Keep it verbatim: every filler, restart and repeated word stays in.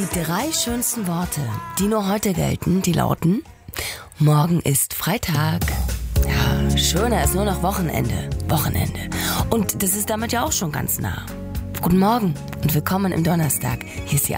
Die drei schönsten Worte, die nur heute gelten, die lauten: Morgen ist Freitag. Ja, schöner ist nur noch Wochenende. Wochenende. Und das ist damit ja auch schon ganz nah. Guten Morgen und willkommen im Donnerstag. Hier ist die